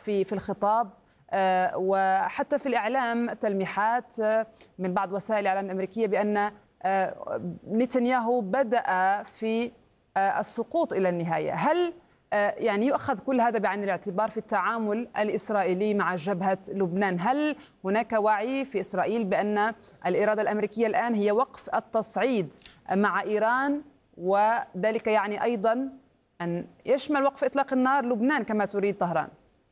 في الخطاب وحتى في الإعلام تلميحات من بعض وسائل الإعلام الأمريكية بأن نتنياهو بدأ في السقوط إلى النهاية. هل يعني يؤخذ كل هذا بعين الاعتبار في التعامل الإسرائيلي مع جبهة لبنان؟ هل هناك وعي في إسرائيل بأن الإرادة الأمريكية الآن هي وقف التصعيد مع إيران، وذلك يعني أيضا أن يشمل وقف إطلاق النار لبنان كما تريد طهران؟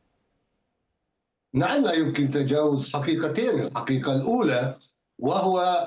نعم، لا يمكن تجاوز حقيقتين. الحقيقة الأولى وهو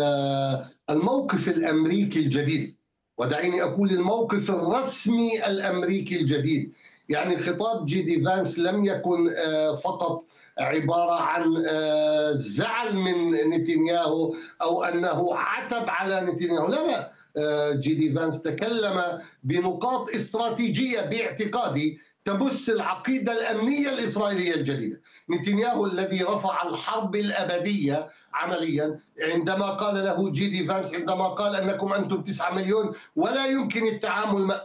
الموقف الأمريكي الجديد، ودعيني أقول الموقف الرسمي الأمريكي الجديد. يعني خطاب جي فانس لم يكن فقط عبارة عن زعل من نتنياهو أو أنه عتب على نتنياهو، لا، جي فانس تكلم بنقاط استراتيجية باعتقادي تمس العقيدة الأمنية الإسرائيلية الجديدة. نتنياهو الذي رفع الحرب الأبدية عمليا عندما قال له جي فانس، عندما قال أنكم أنتم 9 مليون ولا يمكن التعامل مع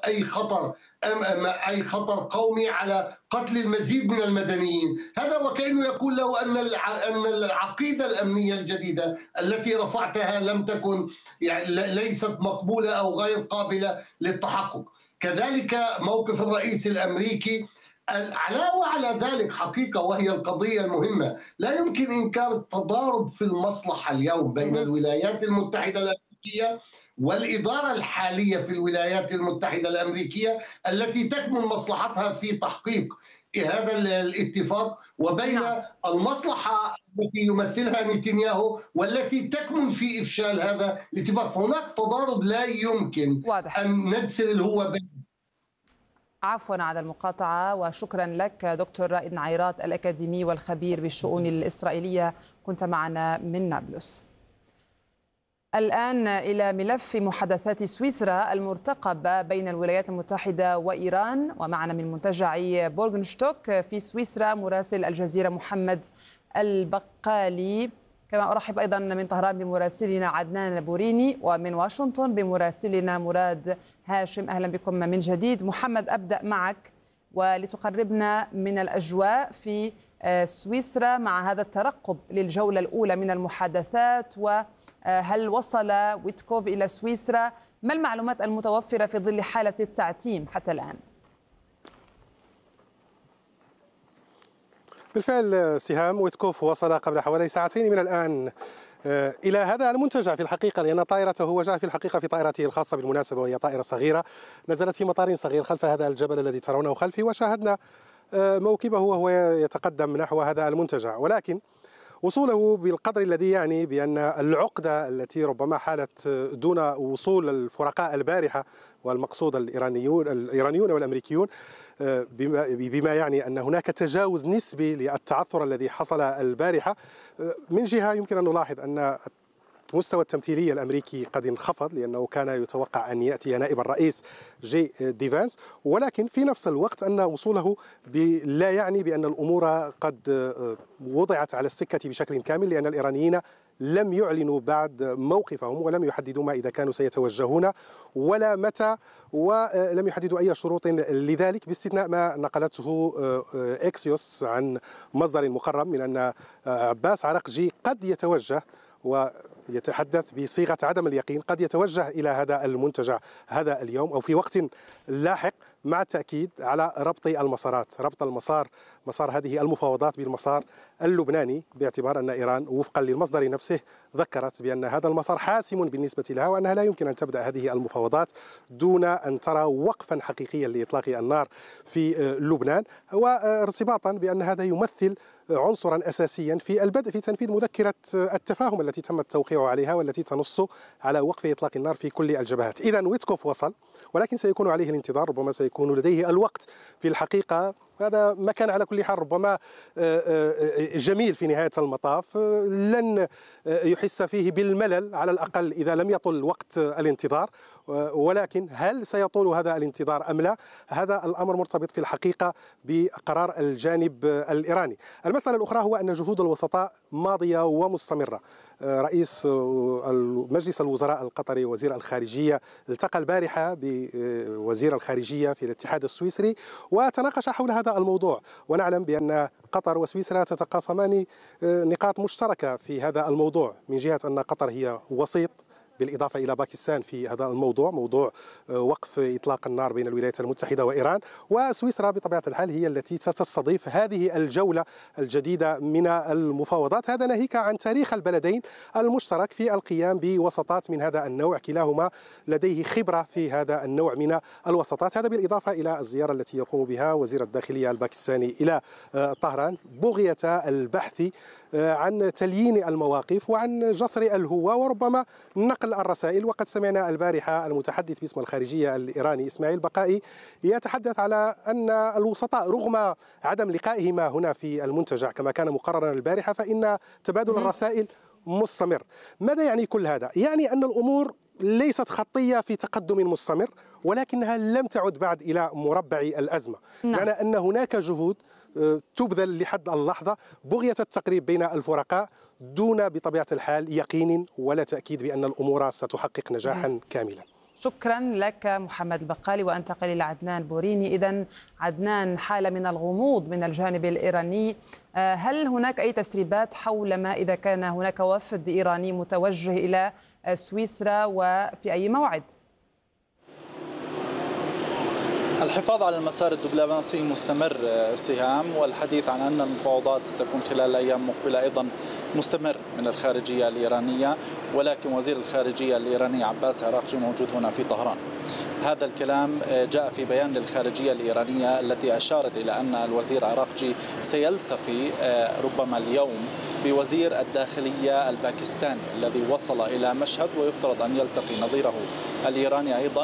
أي خطر قومي على قتل المزيد من المدنيين، هذا وكأنه يقول له أن العقيدة الأمنية الجديدة التي رفعتها لم تكن، يعني ليست مقبولة أو غير قابلة للتحقق. كذلك موقف الرئيس الأمريكي علاوة على ذلك حقيقة، وهي القضية المهمة، لا يمكن إنكار التضارب في المصلحة اليوم بين الولايات المتحدة الأمريكية والإدارة الحالية في الولايات المتحدة الأمريكية التي تكمن مصلحتها في تحقيق هذا الاتفاق، وبين المصلحة التي يمثلها نتنياهو والتي تكمن في إفشال هذا الاتفاق. هناك تضارب لا يمكن أن نجسر الهوة بين. عفوا على المقاطعة، وشكرا لك دكتور رائد نعيرات الأكاديمي والخبير بالشؤون الإسرائيلية، كنت معنا من نابلس. الآن إلى ملف محادثات سويسرا المرتقبة بين الولايات المتحدة وإيران، ومعنا من منتجع بورغنشتوك في سويسرا مراسل الجزيرة محمد البقالي، كما أرحب أيضا من طهران بمراسلنا عدنان بوريني، ومن واشنطن بمراسلنا مراد هاشم. أهلا بكم من جديد. محمد، أبدأ معك ولتقربنا من الأجواء في سويسرا مع هذا الترقب للجولة الأولى من المحادثات، وهل وصل ويتكوف إلى سويسرا؟ ما المعلومات المتوفرة في ظل حالة التعتيم حتى الآن؟ بالفعل سهام، ويتكوف وصل قبل حوالي ساعتين من الآن إلى هذا المنتجع في الحقيقة، لأن طائرته هو جاء في الحقيقة في طائرته الخاصة بالمناسبة، وهي طائرة صغيرة نزلت في مطار صغير خلف هذا الجبل الذي ترونه خلفي، وشاهدنا موكبه وهو يتقدم نحو هذا المنتجع. ولكن وصوله بالقدر الذي يعني بأن العقدة التي ربما حالت دون وصول الفرقاء البارحة، والمقصود الإيرانيون والأمريكيون، بما يعني أن هناك تجاوز نسبي للتعثر الذي حصل البارحة. من جهة يمكن أن نلاحظ أن مستوى التمثيلية الأمريكي قد انخفض، لأنه كان يتوقع أن يأتي نائب الرئيس جي فانس، ولكن في نفس الوقت أن وصوله لا يعني بأن الأمور قد وضعت على السكة بشكل كامل، لأن الإيرانيين لم يعلنوا بعد موقفهم ولم يحددوا ما إذا كانوا سيتوجهون ولا متى، ولم يحددوا أي شروط لذلك، باستثناء ما نقلته إكسيوس عن مصدر مقرب من أن عباس عراقجي قد يتوجه، ويتحدث بصيغة عدم اليقين، قد يتوجه إلى هذا المنتجع هذا اليوم أو في وقت لاحق، مع التأكيد على ربط المسارات، ربط مسار هذه المفاوضات بالمسار اللبناني، باعتبار أن إيران وفقا للمصدر نفسه ذكرت بأن هذا المسار حاسم بالنسبة لها، وأنها لا يمكن أن تبدأ هذه المفاوضات دون أن ترى وقفا حقيقيا لإطلاق النار في لبنان، وارتباطا بأن هذا يمثل عنصرا أساسيا في البدء في تنفيذ مذكرة التفاهم التي تم التوقيع عليها، والتي تنص على وقف إطلاق النار في كل الجبهات. إذن ويتكوف وصل، ولكن سيكون عليه الانتظار، ربما سيكون لديه الوقت في الحقيقة. هذا ما كان على كل حال ربما جميل في نهاية المطاف، لن يحس فيه بالملل على الأقل إذا لم يطل وقت الانتظار، ولكن هل سيطول هذا الانتظار أم لا؟ هذا الأمر مرتبط في الحقيقة بقرار الجانب الإيراني. المسألة الأخرى هو أن جهود الوسطاء ماضية ومستمرة. رئيس مجلس الوزراء القطري وزير الخارجية التقى البارحة بوزير الخارجية في الاتحاد السويسري وتناقش حول هذا الموضوع، ونعلم بأن قطر وسويسرا تتقاسمان نقاط مشتركة في هذا الموضوع، من جهة أن قطر هي وسيط بالإضافة إلى باكستان في هذا الموضوع، موضوع وقف إطلاق النار بين الولايات المتحدة وإيران، وسويسرا بطبيعة الحال هي التي ستستضيف هذه الجولة الجديدة من المفاوضات. هذا ناهيك عن تاريخ البلدين المشترك في القيام بوساطات من هذا النوع، كلاهما لديه خبرة في هذا النوع من الوساطات. هذا بالإضافة إلى الزيارة التي يقوم بها وزير الداخلية الباكستاني إلى طهران بغية البحث عن تليين المواقف وعن جسر الهوة وربما نقل الرسائل. وقد سمعنا البارحة المتحدث باسم الخارجية الإيراني إسماعيل بقائي يتحدث على أن الوسطاء رغم عدم لقائهما هنا في المنتجع كما كان مقررا البارحة فإن تبادل الرسائل مستمر. ماذا يعني كل هذا؟ يعني أن الأمور ليست خطية في تقدم مستمر، ولكنها لم تعد بعد إلى مربع الأزمة. معنى أن هناك جهود تبذل لحد اللحظة بغية التقريب بين الفرقاء دون بطبيعة الحال يقين ولا تأكيد بأن الأمور ستحقق نجاحا كاملا. شكرا لك محمد البقالي. وأنتقل إلى عدنان بوريني. إذن عدنان، حالة من الغموض من الجانب الإيراني، هل هناك أي تسريبات حول ما إذا كان هناك وفد إيراني متوجه إلى سويسرا وفي أي موعد؟ الحفاظ على المسار الدبلوماسي مستمر سهام، والحديث عن أن المفاوضات ستكون خلال الأيام المقبلة أيضا مستمر من الخارجية الإيرانية، ولكن وزير الخارجية الإيراني عباس عراقجي موجود هنا في طهران. هذا الكلام جاء في بيان للخارجية الإيرانية التي أشارت إلى أن الوزير عراقجي سيلتقي ربما اليوم بوزير الداخلية الباكستاني الذي وصل إلى مشهد ويفترض أن يلتقي نظيره الإيراني أيضا،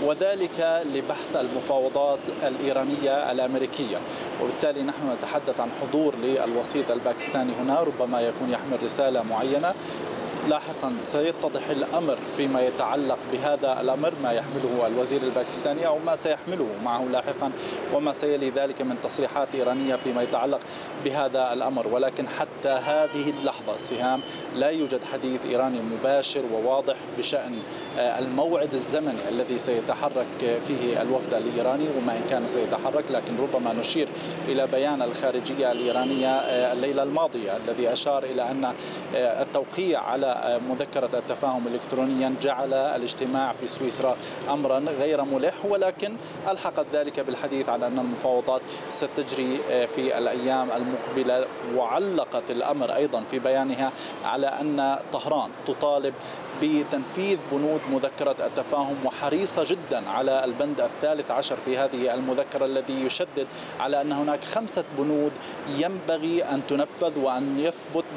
وذلك لبحث المفاوضات الإيرانية الأمريكية. وبالتالي نحن نتحدث عن حضور للوسيط الباكستاني هنا، ربما يكون يحمل رسالة معينة. لاحقا سيتضح الأمر فيما يتعلق بهذا الأمر، ما يحمله الوزير الباكستاني أو ما سيحمله معه لاحقا وما سيلي ذلك من تصريحات إيرانية فيما يتعلق بهذا الأمر. ولكن حتى هذه اللحظة سهام لا يوجد حديث إيراني مباشر وواضح بشأن الموعد الزمني الذي سيتحرك فيه الوفد الإيراني، وما إن كان سيتحرك. لكن ربما نشير إلى بيان الخارجية الإيرانية الليلة الماضية الذي أشار إلى أن التوقيع على مذكرة التفاهم إلكترونيا جعل الاجتماع في سويسرا أمرا غير ملح، ولكن ألحقت ذلك بالحديث على أن المفاوضات ستجري في الأيام المقبلة. وعلقت الأمر أيضا في بيانها على أن طهران تطالب بتنفيذ بنود مذكرة التفاهم وحريصة جدا على البند 13 في هذه المذكرة الذي يشدد على أن هناك 5 بنود ينبغي أن تنفذ وأن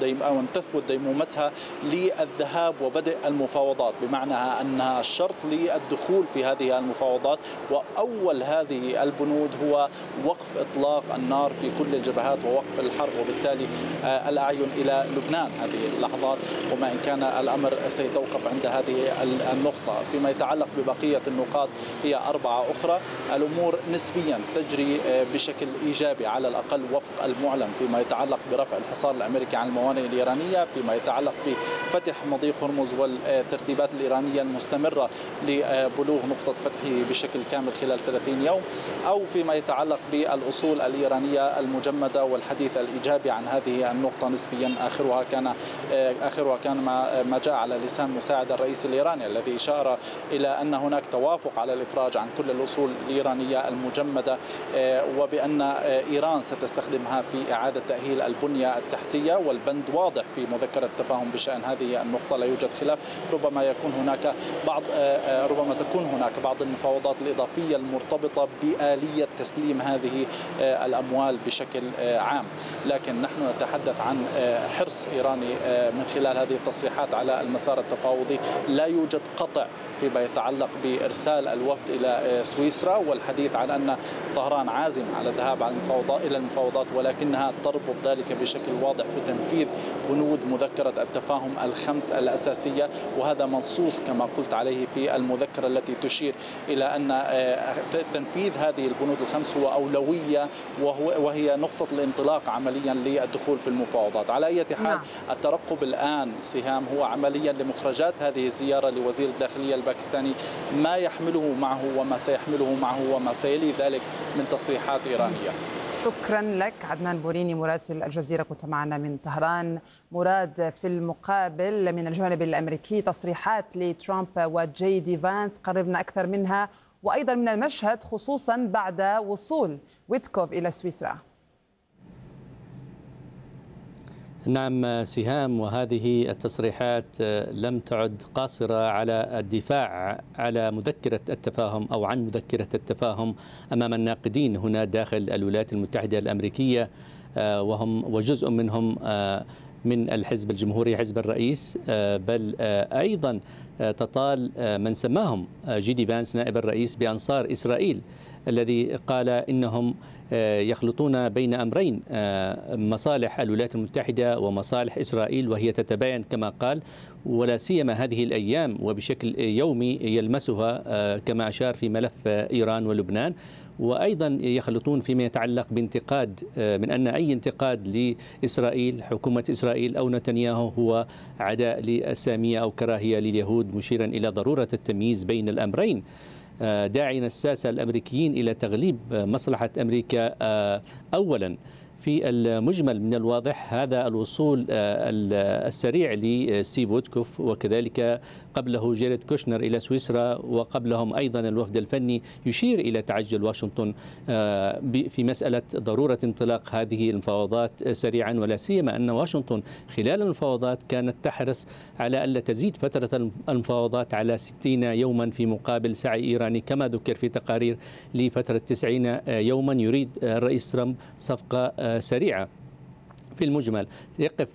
تثبت ديمومتها للذهاب وبدء المفاوضات، بمعنى أنها شرط للدخول في هذه المفاوضات. وأول هذه البنود هو وقف إطلاق النار في كل الجبهات ووقف الحرب، وبالتالي الأعين إلى لبنان هذه اللحظات، وما إن كان الأمر سيتوقف عند هذه النقطة. فيما يتعلق ببقية النقاط هي 4 أخرى. الأمور نسبيا تجري بشكل إيجابي على الأقل وفق المعلن فيما يتعلق برفع الحصار الأمريكي عن الموانئ الإيرانية، فيما يتعلق بفتح مضيق هرمز والترتيبات الإيرانية المستمرة لبلوغ نقطة فتحه بشكل كامل خلال 30 يوم، أو فيما يتعلق بالأصول الإيرانية المجمدة والحديث الإيجابي عن هذه النقطة نسبيا. آخرها كان ما جاء على لسان مساعد الرئيس الإيراني الذي أشار إلى أن هناك توافق على الإفراج عن كل الأصول الإيرانية المجمدة، وبأن إيران ستستخدمها في إعادة تأهيل البنية التحتية. والبند واضح في مذكرة التفاهم بشأن هذه النقطة، لا يوجد خلاف. ربما تكون هناك بعض المفاوضات الإضافية المرتبطة بآلية تسليم هذه الأموال بشكل عام، لكن نحن نتحدث عن حرص إيراني من خلال هذه التصريحات على المسار التفاوضي. لا يوجد قطع فيما يتعلق بإرسال الوفد إلى سويسرا، والحديث عن أن طهران عازم على الذهاب إلى المفاوضات، ولكنها تربط ذلك بشكل واضح بتنفيذ بنود مذكرة التفاهم الخمس الأساسية، وهذا منصوص كما قلت عليه في المذكرة التي تشير إلى أن تنفيذ هذه البنود الخمس هو أولوية وهي نقطة الانطلاق عمليا للدخول في المفاوضات. على أي حال الترقب الآن سهام هو عمليا لمخرجات هذه الزيارة لوزير الداخلية الباكستاني، ما يحمله معه وما سيحمله معه وما سيلي ذلك من تصريحات إيرانية. شكرا لك عدنان بوريني مراسل الجزيرة، كنت معنا من طهران. مراد، في المقابل من الجانب الأمريكي تصريحات لترامب وجي دي فانس، قربنا أكثر منها وأيضا من المشهد خصوصا بعد وصول ويتكوف إلى سويسرا. نعم سهام، وهذه التصريحات لم تعد قاصرة على الدفاع على مذكرة التفاهم أو عن مذكرة التفاهم أمام الناقدين هنا داخل الولايات المتحدة الأمريكية، وهم وجزء منهم من الحزب الجمهوري حزب الرئيس، بل أيضا تطال من سماهم جي دي فانس نائب الرئيس بأنصار إسرائيل، الذي قال إنهم يخلطون بين أمرين، مصالح الولايات المتحدة ومصالح إسرائيل، وهي تتباين كما قال، ولا سيما هذه الأيام وبشكل يومي يلمسها كما أشار في ملف إيران ولبنان. وأيضا يخلطون فيما يتعلق بانتقاد من أن أي انتقاد لإسرائيل حكومة إسرائيل أو نتنياهو هو عداء للسامية أو كراهية لليهود، مشيرا إلى ضرورة التمييز بين الأمرين، داعيا الساسة الأمريكيين إلى تغليب مصلحة أمريكا أولا. في المجمل من الواضح هذا الوصول السريع لستيف ويتكوف وكذلك قبله جيريد كوشنر إلى سويسرا وقبلهم أيضا الوفد الفني يشير إلى تعجل واشنطن في مسألة ضرورة انطلاق هذه المفاوضات سريعا، ولا سيما أن واشنطن خلال المفاوضات كانت تحرص على ألا تزيد فترة المفاوضات على 60 يوما في مقابل سعي إيراني كما ذكر في تقارير لفترة 90 يوما. يريد الرئيس ترامب صفقة سريعة. في المجمل يقف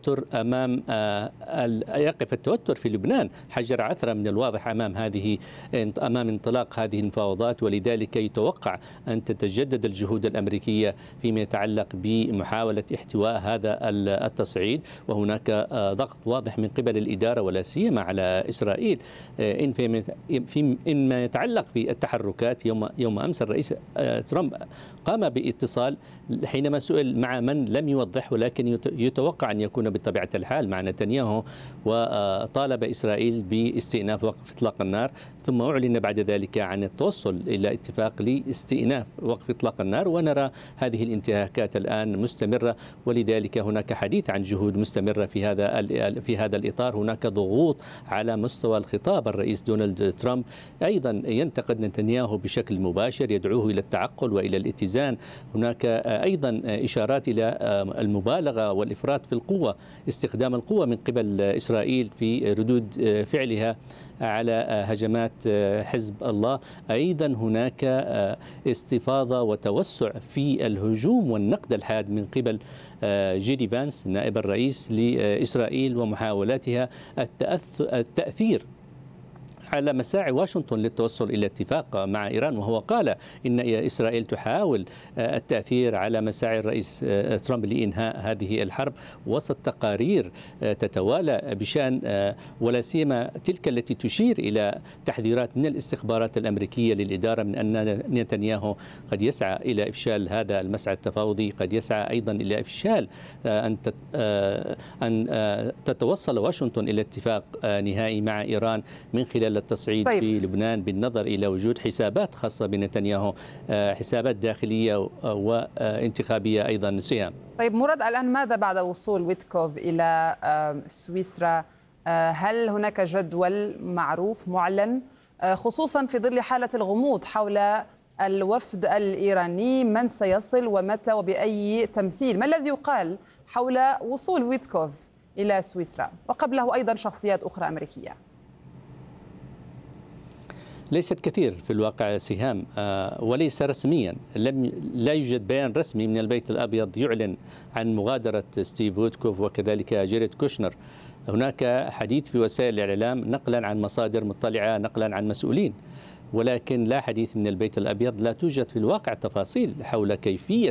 التوتر في لبنان حجر عثرة من الواضح أمام انطلاق هذه المفاوضات، ولذلك يتوقع أن تتجدد الجهود الأمريكية فيما يتعلق بمحاولة احتواء هذا التصعيد، وهناك ضغط واضح من قبل الإدارة ولا سيما على إسرائيل إن ما يتعلق بالتحركات. يوم أمس الرئيس ترامب قام باتصال حينما سئل مع من لم يوضح، ولكن يتوقع أن يكون بطبيعة الحال مع نتنياهو، وطالب إسرائيل باستئناف وقف إطلاق النار، ثم أعلن بعد ذلك عن التوصل إلى اتفاق لاستئناف وقف إطلاق النار، ونرى هذه الانتهاكات الآن مستمرة، ولذلك هناك حديث عن جهود مستمرة في هذا الإطار. هناك ضغوط على مستوى الخطاب. الرئيس دونالد ترامب أيضا ينتقد نتنياهو بشكل مباشر، يدعوه إلى التعقل وإلى الاتزان. هناك أيضا إشارات إلى المبالغة والإفراط في القوة، استخدام القوة من قبل إسرائيل في ردود فعلها على هجمات حزب الله. أيضا هناك استفاضة وتوسع في الهجوم والنقد الحاد من قبل جي دي فانس نائب الرئيس لإسرائيل ومحاولاتها التأثير على مساعي واشنطن للتوصل إلى اتفاق مع إيران، وهو قال إن إسرائيل تحاول التأثير على مساعي الرئيس ترامب لإنهاء هذه الحرب، وسط تقارير تتوالى بشأن ولا سيما تلك التي تشير إلى تحذيرات من الاستخبارات الأمريكية للإدارة من أن نتنياهو قد يسعى إلى إفشال هذا المسعى التفاوضي، قد يسعى أيضا إلى إفشال أن تتوصل واشنطن إلى اتفاق نهائي مع إيران من خلال التصعيد في لبنان، بالنظر إلى وجود حسابات خاصة بنتنياهو، حسابات داخلية وانتخابية أيضا. سهام. طيب مراد، الآن ماذا بعد وصول ويتكوف إلى سويسرا؟ هل هناك جدول معروف معلن، خصوصا في ظل حالة الغموض حول الوفد الإيراني، من سيصل ومتى وبأي تمثيل؟ ما الذي يقال حول وصول ويتكوف إلى سويسرا وقبله أيضا شخصيات أخرى أمريكية؟ ليست كثير في الواقع سهام، وليس رسميا. لا يوجد بيان رسمي من البيت الأبيض يعلن عن مغادرة ستيف ويتكوف وكذلك جيريد كوشنر. هناك حديث في وسائل الإعلام نقلا عن مصادر مطلعة، نقلا عن مسؤولين. ولكن لا حديث من البيت الأبيض. لا توجد في الواقع تفاصيل حول كيفية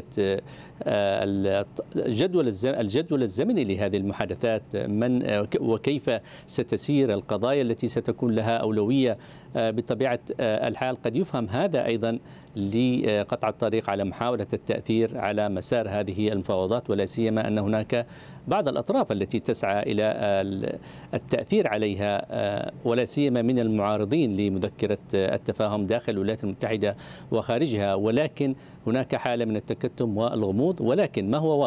الجدول الزمني لهذه المحادثات، من وكيف ستسير القضايا التي ستكون لها أولوية. بطبيعة الحال قد يفهم هذا أيضا لقطع الطريق على محاولة التأثير على مسار هذه المفاوضات، ولا سيما أن هناك بعض الأطراف التي تسعى إلى التأثير عليها، ولا سيما من المعارضين لمذكرة التفاهم داخل الولايات المتحدة وخارجها. ولكن هناك حالة من التكتم والغموض، ولكن ما هو